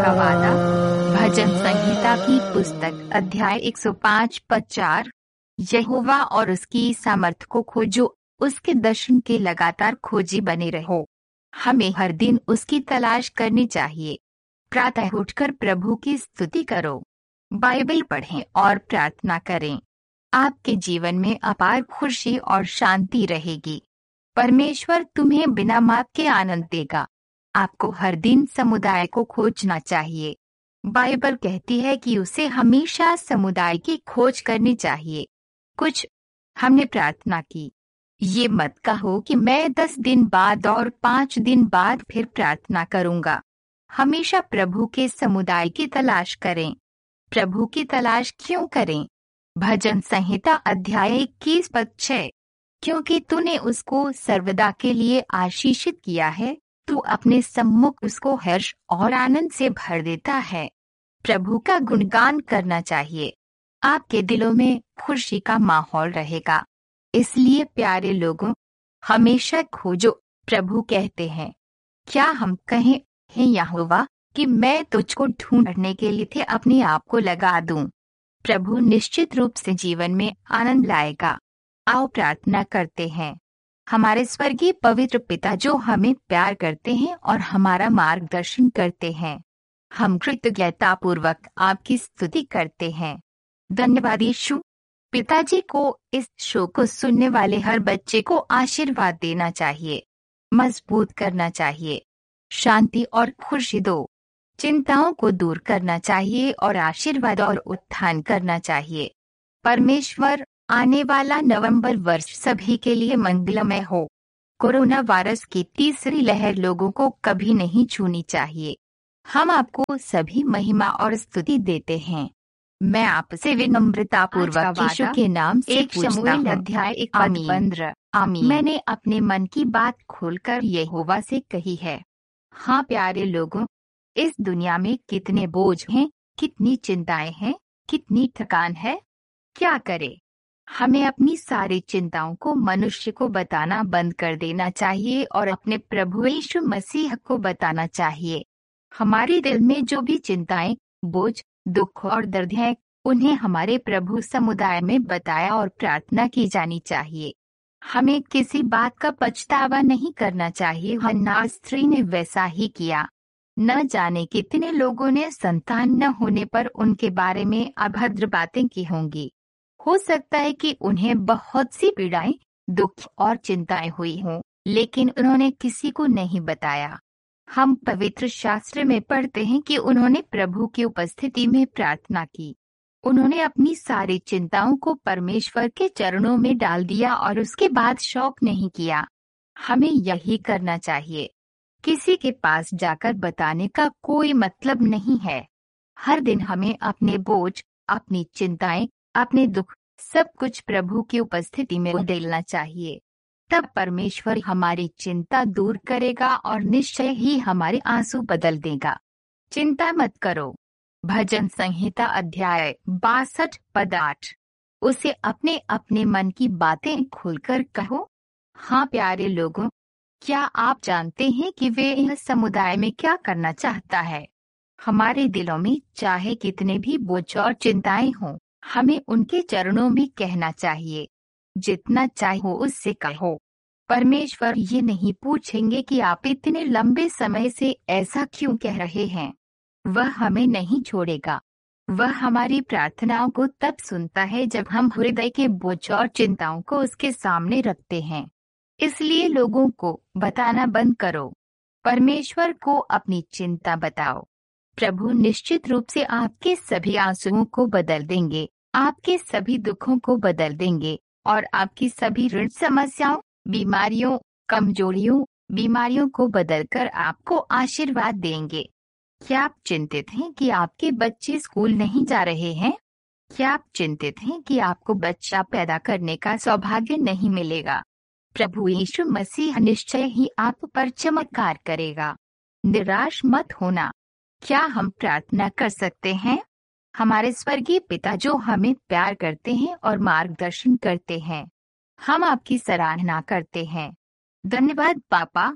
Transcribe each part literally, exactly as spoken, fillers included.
का वादा। भजन संहिता की पुस्तक अध्याय एक सौ पाँच पद चार। यहोवा और उसकी सामर्थ को खोजो, उसके दर्शन के लगातार खोजी बने रहो। हमें हर दिन उसकी तलाश करनी चाहिए। प्रातः उठकर प्रभु की स्तुति करो, बाइबल पढ़ें और प्रार्थना करें। आपके जीवन में अपार खुशी और शांति रहेगी। परमेश्वर तुम्हें बिना माप के आनंद देगा। आपको हर दिन समुदाय को खोजना चाहिए। बाइबल कहती है कि उसे हमेशा समुदाय की खोज करनी चाहिए। कुछ हमने प्रार्थना की। ये मत कहो कि मैं दस दिन बाद और पाँच दिन बाद फिर प्रार्थना करूंगा। हमेशा प्रभु के समुदाय की तलाश करें। प्रभु की तलाश क्यों करें? भजन संहिता अध्याय इक्कीस पद छः। क्योंकि तूने उसको सर्वदा के लिए आशीषित किया है, तू अपने सम्मुख उसको हर्ष और आनंद से भर देता है। प्रभु का गुणगान करना चाहिए। आपके दिलों में खुशी का माहौल रहेगा। इसलिए प्यारे लोगों, हमेशा खोजो। प्रभु कहते हैं, क्या हम कहें, हे यहोवा, कि मैं तुझको ढूंढने के लिए थे अपने आप को लगा दूं। प्रभु निश्चित रूप से जीवन में आनंद लाएगा। आओ प्रार्थना करते हैं। हमारे स्वर्गीय पवित्र पिता जो हमें प्यार करते हैं और हमारा मार्गदर्शन करते हैं, हम कृतज्ञतापूर्वक आपकी स्तुति करते हैं। धन्यवाद यीशु। पिताजी को इस शो को सुनने वाले हर बच्चे को आशीर्वाद देना चाहिए, मजबूत करना चाहिए, शांति और खुशी दो। चिंताओं को दूर करना चाहिए और आशीर्वाद और उत्थान करना चाहिए। परमेश्वर, आने वाला नवंबर वर्ष सभी के लिए मंगलमय हो। कोरोना वायरस की तीसरी लहर लोगों को कभी नहीं छूनी चाहिए। हम आपको सभी महिमा और स्तुति देते हैं। मैं आपसे विनम्रतापूर्वक यीशु के नाम से एक शमूएल अध्याय एक पद पंद्रह। आमीन। मैंने अपने मन की बात खोलकर यहोवा से कही है। हाँ प्यारे लोगों, इस दुनिया में कितने बोझ हैं, कितनी चिंताएं हैं, कितनी थकान है। क्या करे? हमें अपनी सारी चिंताओं को मनुष्य को बताना बंद कर देना चाहिए और अपने प्रभु यीशु मसीह को बताना चाहिए। हमारे दिल में जो भी चिंताएं, बोझ, दुख और दर्द है, उन्हें हमारे प्रभु समुदाय में बताया और प्रार्थना की जानी चाहिए। हमें किसी बात का पछतावा नहीं करना चाहिए। हन्ना स्त्री ने वैसा ही किया। न जाने कितने लोगों ने संतान न होने पर उनके बारे में अभद्र बातें की होंगी। हो सकता है कि उन्हें बहुत सी पीड़ाएं, दुख और चिंताएं हुई हों, लेकिन उन्होंने किसी को नहीं बताया। हम पवित्र शास्त्र में पढ़ते हैं कि उन्होंने प्रभु की उपस्थिति में प्रार्थना की। उन्होंने अपनी सारी चिंताओं को परमेश्वर के चरणों में डाल दिया और उसके बाद शौक नहीं किया। हमें यही करना चाहिए। किसी के पास जाकर बताने का कोई मतलब नहीं है। हर दिन हमें अपने बोझ, अपनी चिंताएं, अपने दुख, सब कुछ प्रभु की उपस्थिति में उड़ेलना चाहिए। तब परमेश्वर हमारी चिंता दूर करेगा और निश्चय ही हमारे आंसू बदल देगा। चिंता मत करो। भजन संहिता अध्याय बासठ पद आठ। उसे अपने अपने मन की बातें खुलकर कहो। हाँ प्यारे लोगों, क्या आप जानते हैं कि वे यह समुदाय में क्या करना चाहता है? हमारे दिलों में चाहे कितने भी बोझ और चिंताएं हों, हमें उनके चरणों में कहना चाहिए। जितना चाहो उससे कहो। परमेश्वर ये नहीं पूछेंगे कि आप इतने लंबे समय से ऐसा क्यों कह रहे हैं। वह हमें नहीं छोड़ेगा। वह हमारी प्रार्थनाओं को तब सुनता है जब हम हृदय के बोझ और चिंताओं को उसके सामने रखते हैं। इसलिए लोगों को बताना बंद करो। परमेश्वर को अपनी चिंता बताओ। प्रभु निश्चित रूप से आपके सभी आंसुओं को बदल देंगे, आपके सभी दुखों को बदल देंगे और आपकी सभी ऋण समस्याओं, बीमारियों, कमजोरियों, बीमारियों को बदलकर आपको आशीर्वाद देंगे। क्या आप चिंतित हैं कि आपके बच्चे स्कूल नहीं जा रहे हैं? क्या आप चिंतित हैं कि आपको बच्चा पैदा करने का सौभाग्य नहीं मिलेगा? प्रभु यीशु मसीह निश्चय ही आप पर चमत्कार करेगा। निराश मत होना। क्या हम प्रार्थना कर सकते हैं? हमारे स्वर्गीय पिता जो हमें प्यार करते हैं और मार्गदर्शन करते हैं, हम आपकी सराहना करते हैं। धन्यवाद पापा।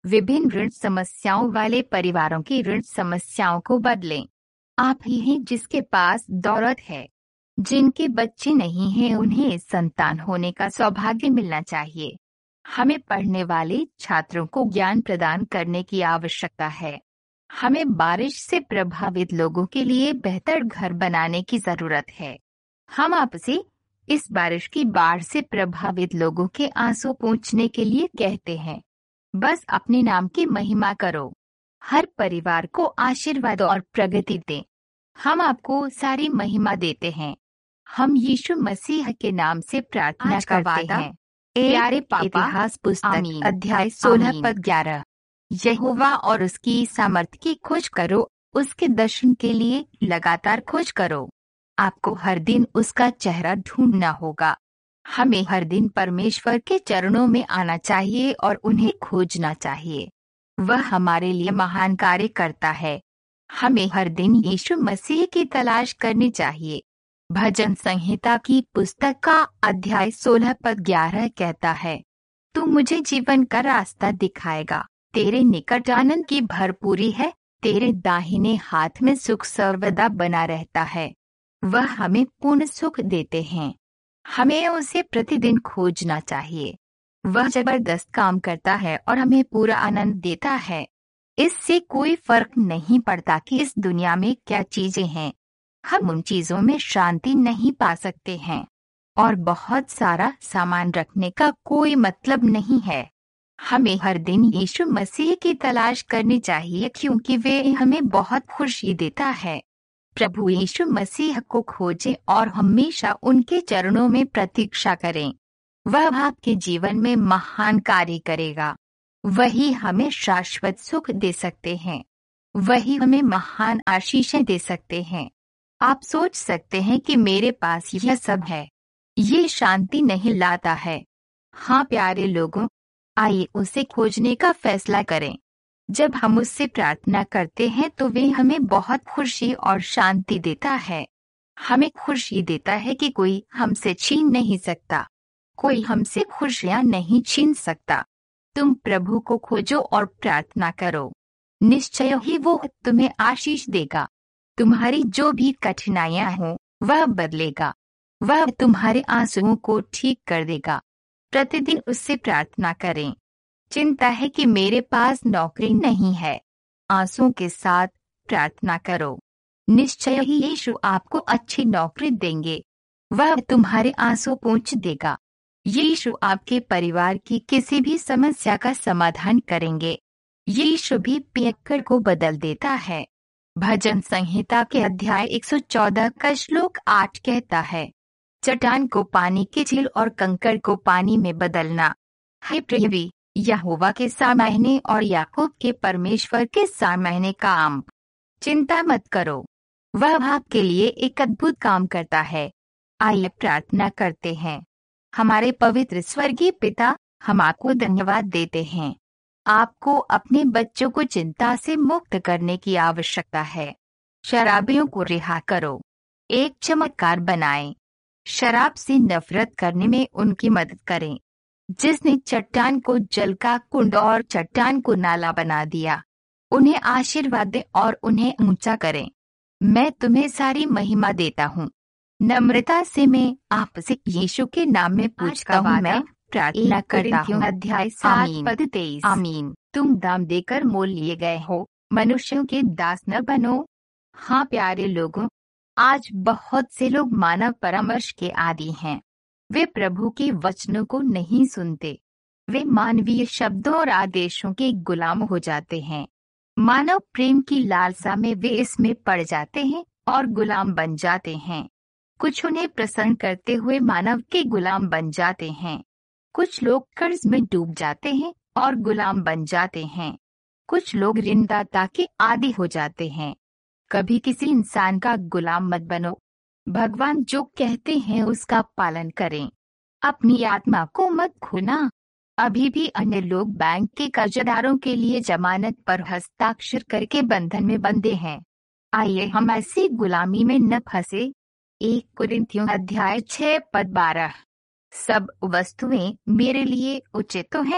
विभिन्न ऋण समस्याओं वाले परिवारों की ऋण समस्याओं को बदलें। आप ही हैं जिसके पास दौलत है। जिनके बच्चे नहीं हैं उन्हें संतान होने का सौभाग्य मिलना चाहिए। हमें पढ़ने वाले छात्रों को ज्ञान प्रदान करने की आवश्यकता है। हमें बारिश से प्रभावित लोगों के लिए बेहतर घर बनाने की जरूरत है। हम आपसे इस बारिश की बाढ़ से प्रभावित लोगों के आंसू पोंछने के लिए कहते हैं, बस अपने नाम की महिमा करो। हर परिवार को आशीर्वाद और प्रगति दें। हम आपको सारी महिमा देते हैं। हम यीशु मसीह के नाम से प्रार्थना करते हैं। प्यारे पापा, इतिहास पुस्तक अध्याय सोलह पद ग्यारह। यहोवा और उसकी सामर्थ की खोज करो, उसके दर्शन के लिए लगातार खोज करो। आपको हर दिन उसका चेहरा ढूंढना होगा। हमें हर दिन परमेश्वर के चरणों में आना चाहिए और उन्हें खोजना चाहिए। वह हमारे लिए महान कार्य करता है। हमें हर दिन यीशु मसीह की तलाश करनी चाहिए। भजन संहिता की पुस्तक का अध्याय सोलह पद ग्यारह कहता है, तू मुझे जीवन का रास्ता दिखाएगा। तेरे निकट आनंद की भरपूरी है, तेरे दाहिने हाथ में सुख सर्वदा बना रहता है। वह हमें पूर्ण सुख देते हैं। हमें उसे प्रतिदिन खोजना चाहिए। वह जबरदस्त काम करता है और हमें पूरा आनंद देता है। इससे कोई फर्क नहीं पड़ता कि इस दुनिया में क्या चीजें हैं, हम उन चीजों में शांति नहीं पा सकते हैं। और बहुत सारा सामान रखने का कोई मतलब नहीं है। हमें हर दिन यीशु मसीह की तलाश करनी चाहिए क्योंकि वे हमें बहुत खुशी देता है। प्रभु यीशु मसीह को खोजें और हमेशा उनके चरणों में प्रतीक्षा करें। वह आपके जीवन में महान कार्य करेगा। वही हमें शाश्वत सुख दे सकते हैं। वही हमें महान आशीषें दे सकते हैं। आप सोच सकते हैं कि मेरे पास यह सब है, ये शांति नहीं लाता है। हाँ प्यारे लोगों, आइए उसे खोजने का फैसला करें। जब हम उससे प्रार्थना करते हैं तो वे हमें बहुत खुशी और शांति देता है। हमें खुशी देता है कि कोई हमसे छीन नहीं सकता। कोई हमसे खुशियां नहीं छीन सकता। तुम प्रभु को खोजो और प्रार्थना करो। निश्चय ही वो तुम्हें आशीष देगा। तुम्हारी जो भी कठिनाइयां हों वह बदलेगा। वह तुम्हारे आंसुओं को ठीक कर देगा। प्रतिदिन उससे प्रार्थना करें। चिंता है कि मेरे पास नौकरी नहीं है, आंसुओं के साथ प्रार्थना करो। निश्चय ही यीशु आपको अच्छी नौकरी देंगे। वह तुम्हारे आंसू पोंछ देगा। यीशु आपके परिवार की किसी भी समस्या का समाधान करेंगे। यीशु भी पियक्कड़ को बदल देता है। भजन संहिता के अध्याय एक सौ चौदह का श्लोक आठ कहता है, चट्टान को पानी की झील और कंकड़ को पानी में बदलना। हे पृथ्वी, यहोवा के सामने और याकूब के परमेश्वर के सामने काम। चिंता मत करो, वह आपके लिए एक अद्भुत काम करता है। आइए प्रार्थना करते हैं। हमारे पवित्र स्वर्गीय पिता, हम आपको धन्यवाद देते हैं। आपको अपने बच्चों को चिंता से मुक्त करने की आवश्यकता है। शराबियों को रिहा करो, एक चमत्कार बनाएं। शराब से नफरत करने में उनकी मदद करें। जिसने चट्टान को जल का कुंड और चट्टान को नाला बना दिया, उन्हें आशीर्वाद दें और उन्हें ऊंचा करें। मैं तुम्हें सारी महिमा देता हूँ। नम्रता से मैं आपसे यीशु के नाम में पूछता हूँ। मैं प्रार्थना करता हूँ। अध्याय सात पद तेईस। आमीन। तुम दाम देकर मोल लिए गए हो, मनुष्यों के दास न बनो। हाँ प्यारे लोगों, आज बहुत से लोग मानव परामर्श के आदी हैं। वे प्रभु के वचनों को नहीं सुनते। वे मानवीय शब्दों और आदेशों के गुलाम हो जाते हैं। मानव प्रेम की लालसा में वे इसमें पड़ जाते हैं और गुलाम बन जाते हैं। कुछ उन्हें प्रसन्न करते हुए मानव के गुलाम बन जाते हैं। कुछ लोग कर्ज में डूब जाते हैं और गुलाम बन जाते हैं। कुछ लोग ऋणदाता के आदी हो जाते हैं। कभी किसी इंसान का गुलाम मत बनो। भगवान जो कहते हैं उसका पालन करें। अपनी आत्मा को मत खोना। अभी भी अन्य लोग बैंक के कर्जदारों के लिए जमानत पर हस्ताक्षर करके बंधन में बंधे हैं। आइए हम ऐसी गुलामी में न फंसे। एक कुरिन्थियों अध्याय छह पद बारह। सब वस्तुएं मेरे लिए उचित तो हैं,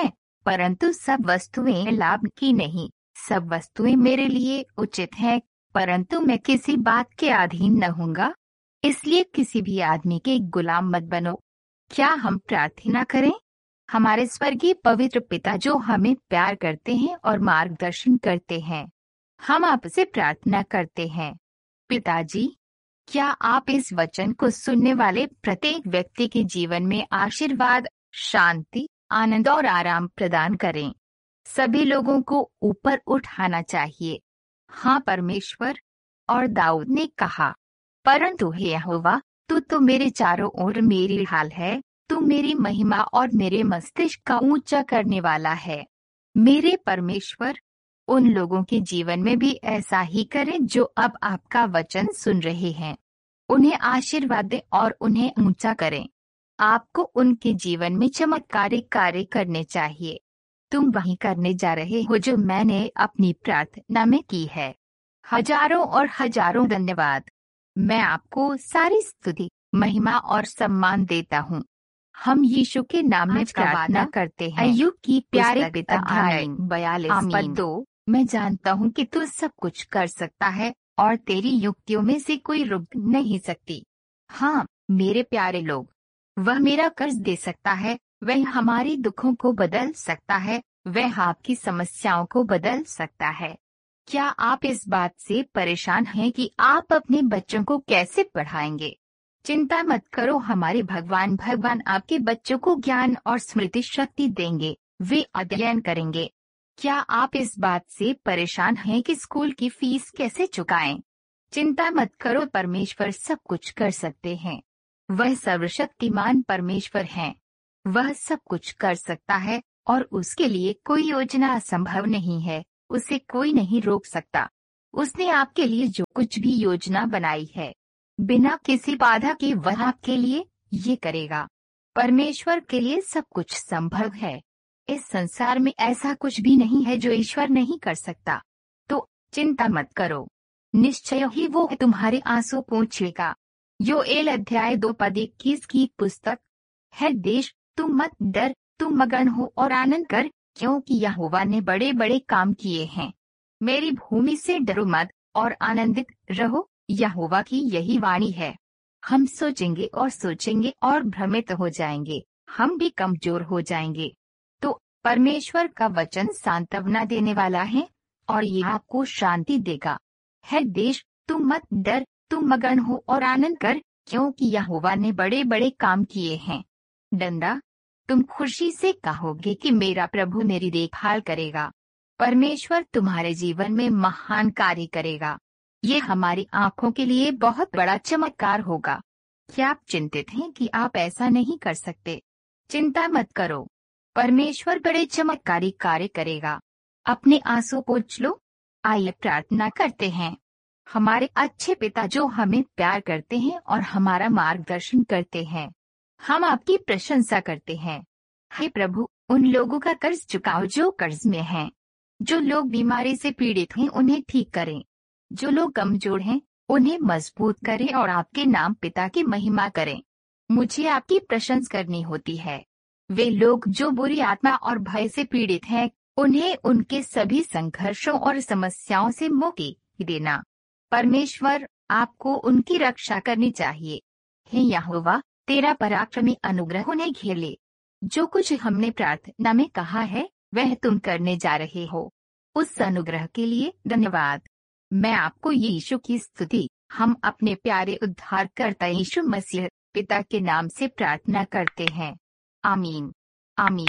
परंतु सब वस्तुएं लाभ की नहीं। सब वस्तुएं मेरे लिए उचित हैं, परंतु मैं किसी बात के अधीन न होऊंगा। इसलिए किसी भी आदमी के गुलाम मत बनो। क्या हम प्रार्थना करें? हमारे स्वर्गीय पवित्र पिता जो हमें प्यार करते हैं और मार्गदर्शन करते हैं, हम आपसे प्रार्थना करते हैं। पिताजी, क्या आप इस वचन को सुनने वाले प्रत्येक व्यक्ति के जीवन में आशीर्वाद, शांति, आनंद और आराम प्रदान करें। सभी लोगों को ऊपर उठाना चाहिए। हाँ परमेश्वर। और दाऊद ने कहा, परंतु हे यहोवा, तू तो मेरे चारों ओर मेरी ढाल है। तू मेरी महिमा और मेरे मस्तिष्क का ऊंचा करने वाला है। मेरे परमेश्वर, उन लोगों के जीवन में भी ऐसा ही करें जो अब आपका वचन सुन रहे हैं। उन्हें आशीर्वाद दें और उन्हें ऊंचा करें। आपको उनके जीवन में चमत्कारी कार्य करने चाहिए। तुम वही करने जा रहे हो जो मैंने अपनी प्रार्थना में की है। हजारों और हजारों धन्यवाद। मैं आपको सारी स्तुति, महिमा और सम्मान देता हूँ। हम यीशु के नाम में प्रार्थना करते हैं। अय्यूब की प्यारे पिता, अध्याय बयालीस पद दो। मैं जानता हूँ कि तू सब कुछ कर सकता है और तेरी युक्तियों में से कोई रुक नहीं सकती। हाँ मेरे प्यारे लोग, वह मेरा कर्ज दे सकता है, वह हमारे दुखों को बदल सकता है, वह आपकी समस्याओं को बदल सकता है। क्या आप इस बात से परेशान हैं कि आप अपने बच्चों को कैसे पढ़ाएंगे? चिंता मत करो, हमारे भगवान भगवान आपके बच्चों को ज्ञान और स्मृति शक्ति देंगे। वे अध्ययन करेंगे। क्या आप इस बात से परेशान हैं कि स्कूल की फीस कैसे चुकाएं? चिंता मत करो, परमेश्वर सब कुछ कर सकते हैं। वह सर्वशक्तिमान परमेश्वर हैं। वह सब कुछ कर सकता है और उसके लिए कोई योजना असंभव नहीं है। उसे कोई नहीं रोक सकता। उसने आपके लिए जो कुछ भी योजना बनाई है, बिना किसी बाधा के वह आपके लिए ये करेगा। परमेश्वर के लिए सब कुछ संभव है। इस संसार में ऐसा कुछ भी नहीं है जो ईश्वर नहीं कर सकता। तो चिंता मत करो, निश्चय ही वो तुम्हारे आंसू पोंछेगा। योएल अध्याय दो पद इक्कीस की पुस्तक है। देश, तुम मत डर, तुम मगन हो और आनंद कर, क्योंकि यहोवा ने बड़े बड़े काम किए हैं। मेरी भूमि से डरो मत और आनंदित रहो, यहोवा की यही वाणी है। हम सोचेंगे और सोचेंगे और भ्रमित हो जाएंगे, हम भी कमजोर हो जाएंगे। तो परमेश्वर का वचन सांत्वना देने वाला है और ये आपको शांति देगा। है देश, तुम मत डर, तुम मगन हो और आनंद कर, क्योंकि यहोवा ने बड़े बड़े काम किए हैं। डंडा, तुम खुशी से कहोगे कि मेरा प्रभु मेरी देखभाल करेगा। परमेश्वर तुम्हारे जीवन में महान कार्य करेगा। ये हमारी आंखों के लिए बहुत बड़ा चमत्कार होगा। क्या आप चिंतित हैं कि आप ऐसा नहीं कर सकते? चिंता मत करो, परमेश्वर बड़े चमत्कारी कार्य करेगा। अपने आंसू पोंछ लो। आइए प्रार्थना करते हैं। हमारे अच्छे पिता जो हमें प्यार करते हैं और हमारा मार्गदर्शन करते हैं, हम आपकी प्रशंसा करते हैं। हे प्रभु, उन लोगों का कर्ज चुकाओ जो कर्ज में हैं। जो लोग बीमारी से पीड़ित हैं उन्हें ठीक करें। जो लोग कमजोर हैं उन्हें मजबूत करें और आपके नाम पिता की महिमा करें। मुझे आपकी प्रशंसा करनी होती है। वे लोग जो बुरी आत्मा और भय से पीड़ित हैं, उन्हें उनके सभी संघर्षों और समस्याओं से मुक्ति देना। परमेश्वर, आपको उनकी रक्षा करनी चाहिए। हे यहोवा, तेरा पराक्रमी अनुग्रह उन्हें घेर ले। जो कुछ हमने प्रार्थना में कहा है वह तुम करने जा रहे हो, उस अनुग्रह के लिए धन्यवाद। मैं आपको यीशु की स्तुति, हम अपने प्यारे उद्धारकर्ता यीशु मसीह पिता के नाम से प्रार्थना करते हैं। आमीन। आमीन।